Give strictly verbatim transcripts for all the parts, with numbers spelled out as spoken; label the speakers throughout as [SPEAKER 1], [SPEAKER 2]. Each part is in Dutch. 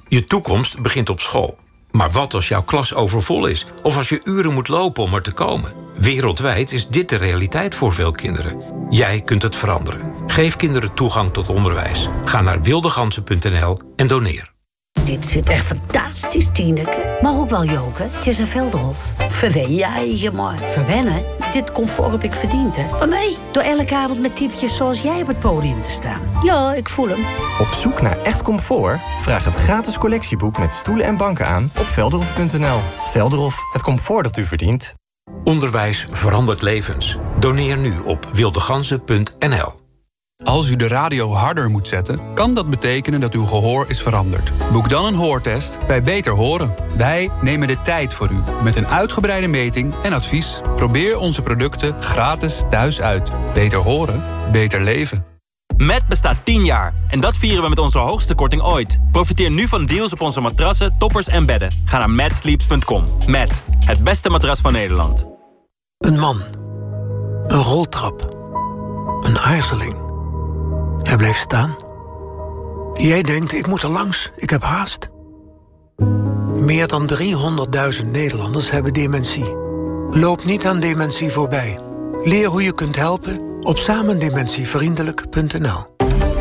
[SPEAKER 1] Je toekomst begint op school. Maar wat als jouw klas overvol is? Of als je uren moet lopen om er te komen? Wereldwijd is dit de realiteit voor veel kinderen. Jij kunt het veranderen. Geef kinderen toegang tot onderwijs. Ga naar wildegansen punt n l en doneer.
[SPEAKER 2] Dit zit echt fantastisch, Tineke. Maar ook wel joken. Het is een Velderhof. Verwen je eigen maar. Verwennen? Dit comfort heb ik verdiend, hè. Maar nee, door elke avond met typjes zoals jij op het podium te staan. Ja, ik voel hem.
[SPEAKER 3] Op zoek naar echt comfort? Vraag het gratis collectieboek met stoelen en banken aan op velderhof punt n l. Velderhof, het comfort dat u verdient.
[SPEAKER 1] Onderwijs verandert levens. Doneer nu op wildegansen punt n l.
[SPEAKER 4] Als u de radio harder moet zetten, kan dat betekenen dat uw gehoor is veranderd. Boek dan een hoortest bij Beter Horen. Wij nemen de tijd voor u met een uitgebreide meting en advies. Probeer onze producten gratis thuis uit. Beter horen, beter leven.
[SPEAKER 5] Met bestaat tien jaar en dat vieren we met onze hoogste korting ooit. Profiteer nu van deals op onze matrassen, toppers en bedden. Ga naar mad sleeps punt com. Met het beste matras van Nederland.
[SPEAKER 6] Een man. Een roltrap. Een aarzeling. Hij bleef staan. Jij denkt, ik moet er langs, ik heb haast. Meer dan driehonderdduizend Nederlanders hebben dementie. Loop niet aan dementie voorbij. Leer hoe je kunt helpen op samendementievriendelijk punt n l.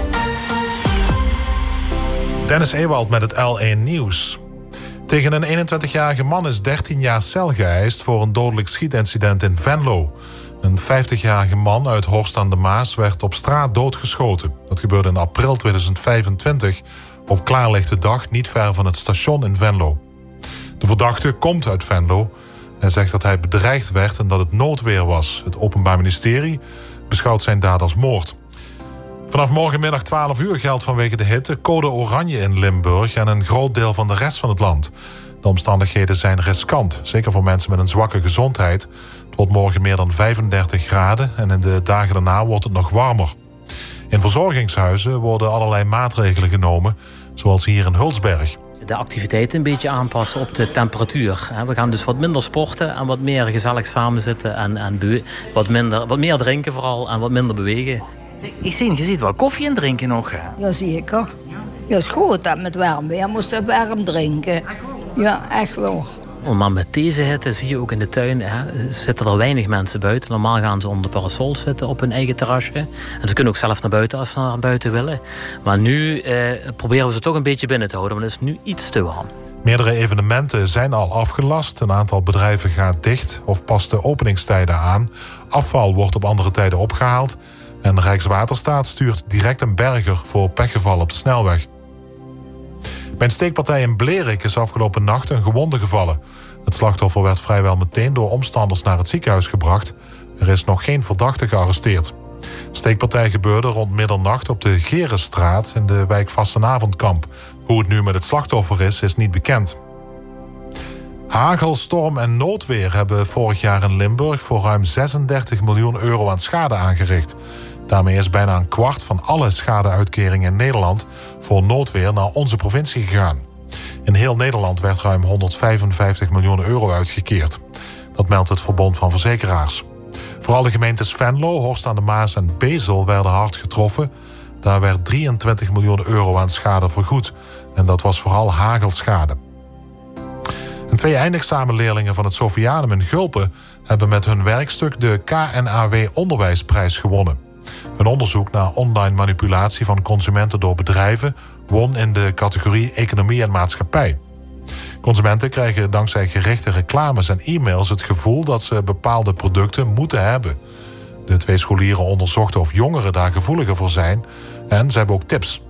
[SPEAKER 7] Dennis Ewald met het L één Nieuws. Tegen een eenentwintigjarige man is dertien jaar cel geëist voor een dodelijk schietincident in Venlo. Een vijftigjarige man uit Horst aan de Maas werd op straat doodgeschoten. Dat gebeurde in april tweeduizend vijfentwintig op klaarlichte dag niet ver van het station in Venlo. De verdachte komt uit Venlo en zegt dat hij bedreigd werd en dat het noodweer was. Het Openbaar Ministerie beschouwt zijn daad als moord. Vanaf morgenmiddag twaalf uur geldt vanwege de hitte code oranje in Limburg en een groot deel van de rest van het land. De omstandigheden zijn riskant, zeker voor mensen met een zwakke gezondheid. Het wordt morgen meer dan vijfendertig graden en in de dagen daarna wordt het nog warmer. In verzorgingshuizen worden allerlei maatregelen genomen, zoals hier in Hulsberg.
[SPEAKER 8] De activiteiten een beetje aanpassen op de temperatuur. We gaan dus wat minder sporten en wat meer gezellig samenzitten en, en wat, minder, wat meer drinken vooral en wat minder bewegen.
[SPEAKER 9] Ik zie, je ziet wel koffie en drinken nog.
[SPEAKER 10] Ja, zeker. Ja, is goed dat met warm weer moest je warm drinken. Ja, echt wel.
[SPEAKER 8] Maar met deze hitte zie je ook in de tuin, hè, zitten er weinig mensen buiten. Normaal gaan ze onder de parasol zitten op hun eigen terrasje. En ze kunnen ook zelf naar buiten als ze naar buiten willen. Maar nu eh, proberen we ze toch een beetje binnen te houden, want het is nu iets te warm.
[SPEAKER 7] Meerdere evenementen zijn al afgelast. Een aantal bedrijven gaat dicht of past de openingstijden aan. Afval wordt op andere tijden opgehaald. En Rijkswaterstaat stuurt direct een berger voor pechgevallen op de snelweg. Bij een steekpartij in Blerik is afgelopen nacht een gewonde gevallen. Het slachtoffer werd vrijwel meteen door omstanders naar het ziekenhuis gebracht. Er is nog geen verdachte gearresteerd. De steekpartij gebeurde rond middernacht op de Gerenstraat in de wijk Vastenavondkamp. Hoe het nu met het slachtoffer is, is niet bekend. Hagel, storm en noodweer hebben vorig jaar in Limburg voor ruim zesendertig miljoen euro aan schade aangericht. Daarmee is bijna een kwart van alle schadeuitkeringen in Nederland voor noodweer naar onze provincie gegaan. In heel Nederland werd ruim honderdvijfenvijftig miljoen euro uitgekeerd. Dat meldt het Verbond van Verzekeraars. Vooral de gemeentes Venlo, Horst aan de Maas en Bezel werden hard getroffen. Daar werd drieëntwintig miljoen euro aan schade vergoed. En dat was vooral hagelschade. En twee eindexamenleerlingen van het Sofianum in Gulpen hebben met hun werkstuk de K N A W Onderwijsprijs gewonnen. Hun onderzoek naar online manipulatie van consumenten door bedrijven won in de categorie Economie en Maatschappij. Consumenten krijgen dankzij gerichte reclames en e-mails het gevoel dat ze bepaalde producten moeten hebben. De twee scholieren onderzochten of jongeren daar gevoeliger voor zijn en ze hebben ook tips.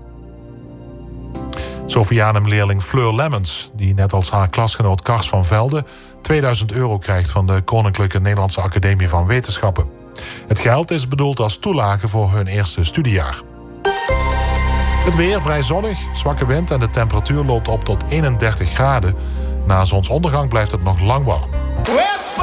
[SPEAKER 7] Sofianum-leerling Fleur Lemmens, die net als haar klasgenoot Kars van Velde tweeduizend euro krijgt van de Koninklijke Nederlandse Academie van Wetenschappen. Het geld is bedoeld als toelage voor hun eerste studiejaar. Het weer vrij zonnig, zwakke wind en de temperatuur loopt op tot eenendertig graden. Na zonsondergang blijft het nog lang warm.